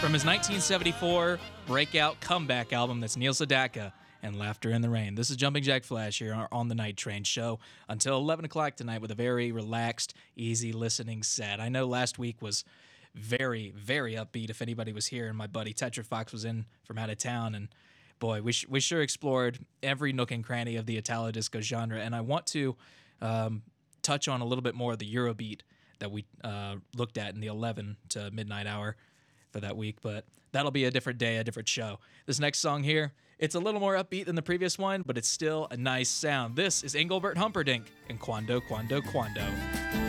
From his 1974 breakout comeback album, that's Neil Sedaka and Laughter in the Rain. This is Jumping Jack Flash here on the Night Train show until 11 o'clock tonight with a very relaxed, easy listening set. I know last week was very, very upbeat if anybody was here, and my buddy Tetra Fox was in from out of town, and boy, we sure explored every nook and cranny of the Italo disco genre, and I want to touch on a little bit more of the Eurobeat that we looked at in the 11 to midnight hour for that week, but that'll be a different day, a different show. This next song here, it's a little more upbeat than the previous one, but it's still a nice sound. This is Engelbert Humperdinck and Quando, Quando, Quando.